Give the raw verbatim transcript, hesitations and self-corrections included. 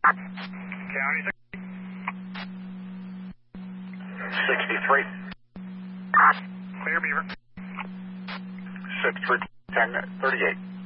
County sixty-three. Clear Beaver. six three ten thirty-eight.